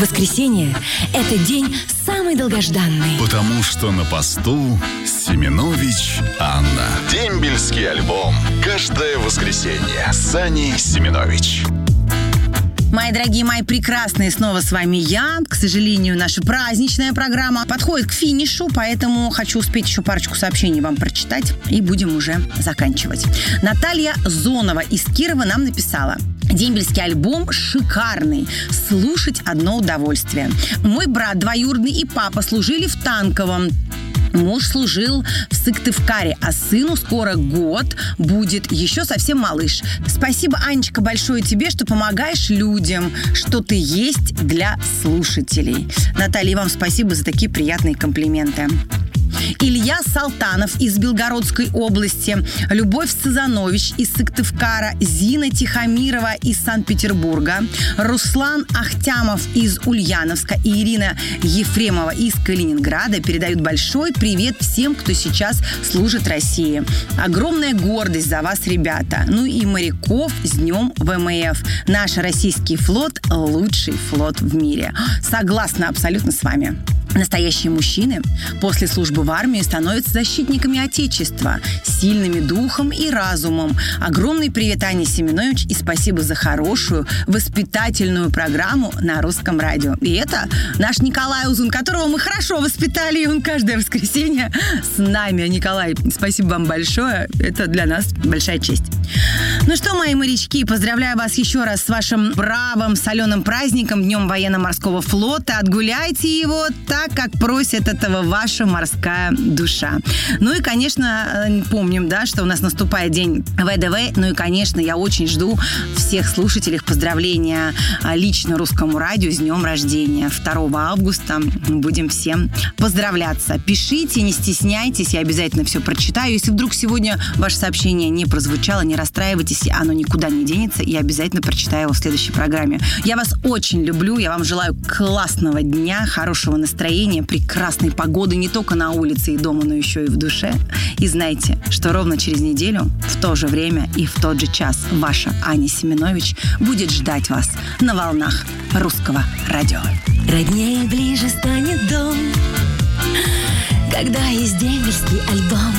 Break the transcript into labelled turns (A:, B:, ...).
A: Воскресенье – это день самый долгожданный.
B: Потому что на посту Семенович Анна. Дембельский альбом. Каждое воскресенье. Сани Семенович.
C: Мои дорогие, мои прекрасные, снова с вами я. К сожалению, наша праздничная программа подходит к финишу, поэтому хочу успеть еще парочку сообщений вам прочитать, и будем уже заканчивать. Наталья Зонова из Кирова нам написала: дембельский альбом шикарный. Слушать одно удовольствие. Мой брат двоюродный и папа служили в Танковом. Муж служил в Сыктывкаре, а сыну скоро год будет, еще совсем малыш. Спасибо, Анечка, большое тебе, что помогаешь людям, что ты есть для слушателей. Наталья, вам спасибо за такие приятные комплименты. Илья Салтанов из Белгородской области, Любовь Сазанович из Сыктывкара, Зина Тихомирова из Санкт-Петербурга, Руслан Ахтямов из Ульяновска и Ирина Ефремова из Калининграда передают большой привет всем, кто сейчас служит России. Огромная гордость за вас, ребята. Ну и моряков с днем ВМФ. Наш российский флот – лучший флот в мире. Согласна абсолютно с вами. Настоящие мужчины после службы в армии становятся защитниками Отечества, сильными духом и разумом. Огромный привет, Ане Семенович, и спасибо за хорошую воспитательную программу на русском радио. И это наш Николай Узун, которого мы хорошо воспитали, и он каждое воскресенье с нами. Николай, спасибо вам большое, это для нас большая честь. Ну что, мои морячки, поздравляю вас еще раз с вашим бравым соленым праздником, Днем военно-морского флота. Отгуляйте его так, как просит этого ваша морская душа. Ну и, конечно, помним, да, что у нас наступает день ВДВ. Ну и, конечно, я очень жду всех слушателей поздравления лично русскому радио с днем рождения. 2 августа будем всем поздравляться. Пишите, не стесняйтесь, я обязательно все прочитаю. Если вдруг сегодня ваше сообщение не прозвучало, не расстраивайтесь, оно никуда не денется, я обязательно прочитаю его в следующей программе. Я вас очень люблю, я вам желаю классного дня, хорошего настроения, прекрасной погоды не только на улице и дома, но еще и в душе. И знайте, что ровно через неделю, в то же время и в тот же час ваша Аня Семенович будет ждать вас на волнах русского радио.
A: Роднее ближе станет дом, когда есть дембельский альбом.